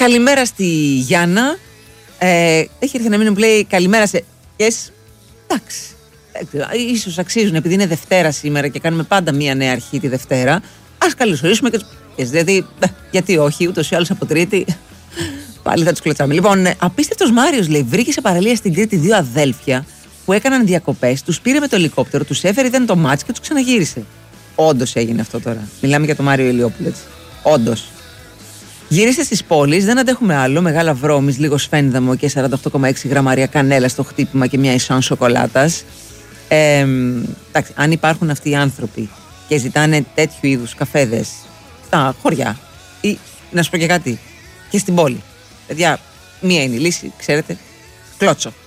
Καλημέρα στη Γιάννα. Έχει έρθει ένα μήνυμα που λέει καλημέρα σε. Εντάξει. Ίσως αξίζουν, επειδή είναι Δευτέρα σήμερα και κάνουμε πάντα μία νέα αρχή τη Δευτέρα. Ας καλωσορίσουμε και τους. Δηλαδή, γιατί όχι, ούτως ή άλλως από Τρίτη. Πάλι θα τους κλωτσάμε. Λοιπόν, απίστευτος Μάριος λέει: βρήκε σε παραλία στην Κρήτη δύο αδέλφια που έκαναν διακοπές, τους πήρε με το ελικόπτερο, τους έφερε, είδαν το μάτς και τους ξαναγύρισε. Όντως έγινε αυτό τώρα. Μιλάμε για τον Μάριο Ηλιόπουλο. Όντως. Γυρίστε στις πόλεις, δεν αντέχουμε άλλο. Μεγάλα βρώμης, λίγο σφένδαμο και 48,6 γραμμάρια κανέλα στο χτύπημα και μια ισάν σοκολάτας. Εντάξει, αν υπάρχουν αυτοί οι άνθρωποι και ζητάνε τέτοιου είδους καφέδες στα χωριά, ή να σου πω και κάτι, και στην πόλη. Παιδιά, μία είναι η λύση, ξέρετε. Κλώτσο.